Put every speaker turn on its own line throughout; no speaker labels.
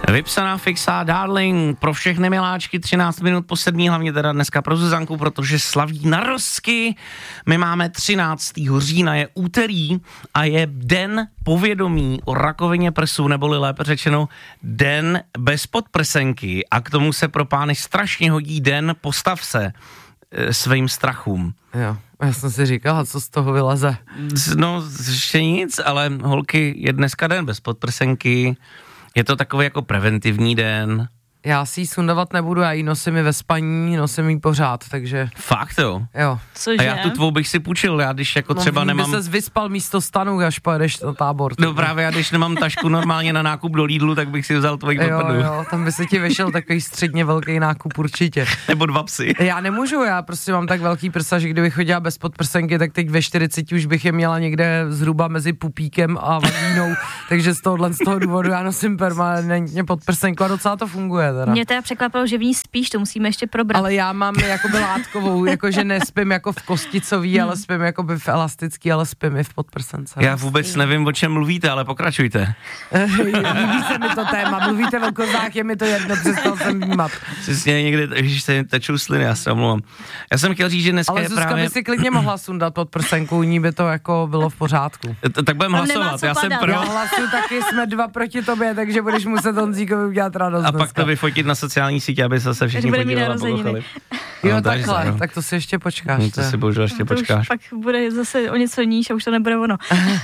Vypsaná fixa, Darling, pro všechny miláčky 13 minut po 7, hlavně teda dneska pro Zuzanku, protože slaví narozky. My máme 13. října, je úterý a je den povědomí o rakovině prsu, neboli lépe řečeno den bez podprsenky, a k tomu se pro pány strašně hodí den postav se svým strachům.
Jo, já jsem si říkala, co z toho vyleze.
No, ještě nic, ale holky, je dneska den bez podprsenky. Je to takový jako preventivní den.
Já si ji sundavat nebudu, já ji nosím i ve spaní, nosím ji pořád, takže...
Fakt jo?
Jo.
Cože? A já tu tvou bych si půjčil, já když jako třeba nemám...
No, by ses vyspal místo stanu, až pojedeš na tábor.
No právě, já když nemám tašku normálně na nákup do Lidlu, tak bych si vzal tvoji podprdu.
Jo, tam by se ti vyšel takový středně velký nákup určitě.
Nebo 2 psy.
Já nemůžu, já prostě mám tak velký prsa, že kdybych chodila bez podprsenky, tak teď ve 40 už bych je měla někde zhruba mezi pupíkem a vagínou, takže z toho důvodu já nosím permanentně podprsenku a docela to funguje teda.
Mě teda překvapilo, že v ní spíš, to musíme ještě probrat.
Ale já mám jakoby látkovou, jakože nespím jako v kosticový, ale spím jakoby v elastický, ale spím i v podprsence.
Já vůbec nevím, o čem mluvíte, ale pokračujte.
Líbí se mi to téma, mluvíte o kozách, je mi to jedno, přestal jsem vnímat.
Přesně někdy, když se tečou sliny, já se omlouvám. Já jsem chtěl říct, že dneska
ale
je
Zuzka
právě...
by si klidně mohla sundat podprsenku, u ní by to jako bylo v pořádku.
Tak budeme hlasovat, já jsem pro.
Já hlasuju taky, jsme 2 proti tobě, takže budeš muset Honzíkovi udělat radost.
A pak to vyfotit na sociální sítě, aby se všichni podívali a pokochali.
Jo, takhle, tak to si ještě počkáš.
To si bohužel ještě počkáš.
Pak bude zase o něco níž a už to nebude ono.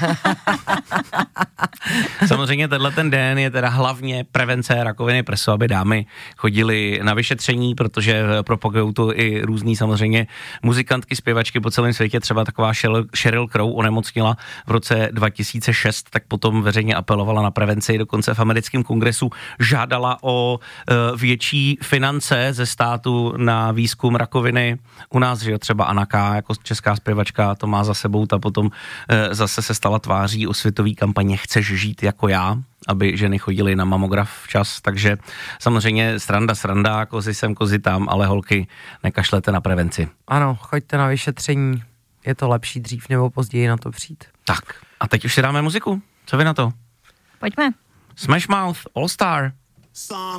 Samozřejmě tenhle ten den je teda hlavně prevence rakoviny prsu, aby dámy chodily na vyšetření, protože propagují to i různý samozřejmě muzikantky, zpěvačky po celém světě, třeba taková Sheryl Crow onemocnila v roce 2006, tak potom veřejně apelovala na prevenci, dokonce v americkém kongresu žádala o větší finance ze státu na výzkum rakoviny. U nás, že jo, třeba Anaka, jako česká zpěvačka, to má za sebou, ta potom zase se stala tváří osvětový kampaně Chceš žít jako já, aby ženy chodily na mamograf včas, takže samozřejmě sranda, kozy sem, kozy tam, ale holky, nekašlete na prevenci.
Ano, choďte na vyšetření, je to lepší dřív nebo později na to přijít.
Tak, a teď už si dáme muziku, co vy na to?
Pojďme.
Smash Mouth, All Star.